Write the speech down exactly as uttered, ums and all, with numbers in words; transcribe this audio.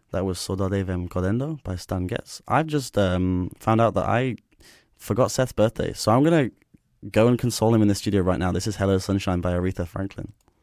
That was Saudade Vem Correndo by Stan Getz. I've just um, found out that I forgot Seth's birthday, so I'm going to go and console him in the studio right now. This is Hello Sunshine by Aretha Franklin.